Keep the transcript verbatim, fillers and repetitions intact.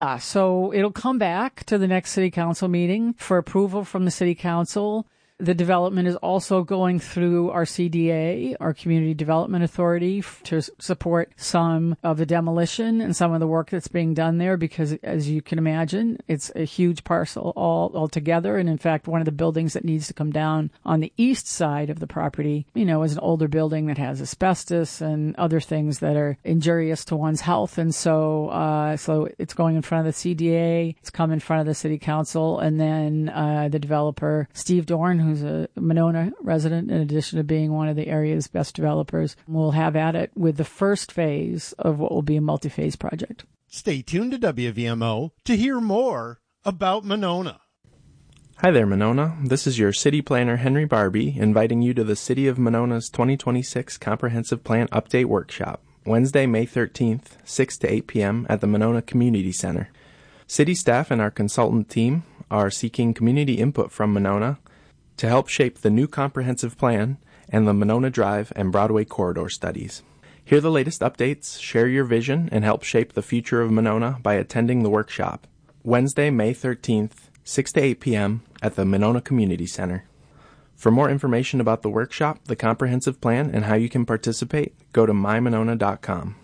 Uh, so it'll come back to the next city council meeting for approval from the city council. The development is also going through our C D A, our Community Development Authority, f- to s- support some of the demolition and some of the work that's being done there because, as you can imagine, it's a huge parcel all altogether. And in fact, one of the buildings that needs to come down on the east side of the property, you know, is an older building that has asbestos and other things that are injurious to one's health. And so, uh, so it's going in front of the C D A, it's come in front of the city council, and then uh, the developer, Steve Dorn, who who's a Monona resident, in addition to being one of the area's best developers, will have at it with the first phase of what will be a multi-phase project. Stay tuned to W V M O to hear more about Monona. Hi there, Monona. This is your city planner, Henry Barbie, inviting you to the City of Monona's twenty twenty-six Comprehensive Plan Update Workshop, Wednesday, May thirteenth, six to eight p.m. at the Monona Community Center. City staff and our consultant team are seeking community input from Monona to help shape the new comprehensive plan and the Monona Drive and Broadway corridor studies. Hear the latest updates, share your vision, and help shape the future of Monona by attending the workshop, Wednesday, May thirteenth, six to eight p.m. at the Monona Community Center. For more information about the workshop, the comprehensive plan, and how you can participate, go to my monona dot com.